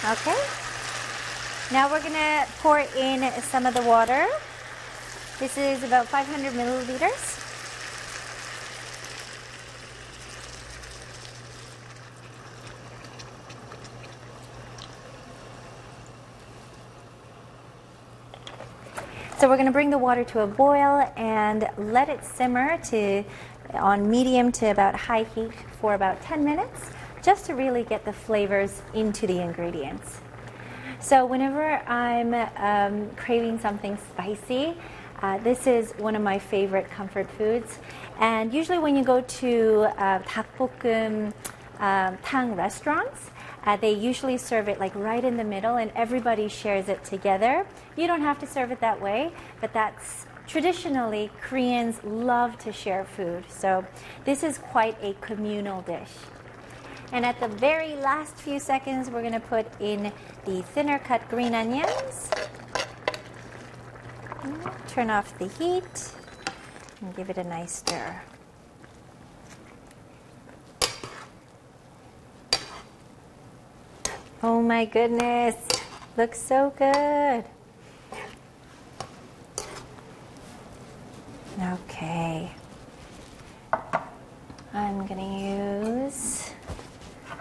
Okay. Now we're gonna pour in some of the water. This is about 500 milliliters. So we're going to bring the water to a boil and let it simmer on medium to about high heat for about 10 minutes, just to really get the flavors into the ingredients. So whenever I'm craving something spicy, this is one of my favorite comfort foods. And usually when you go to 닭볶음 tang restaurants, they usually serve it like right in the middle and everybody shares it together. You don't have to serve it that way, but that's traditionally Koreans love to share food. So this is quite a communal dish. And at the very last few seconds, we're going to put in the thinner cut green onions. Turn off the heat and give it a nice stir. Oh my goodness, looks so good.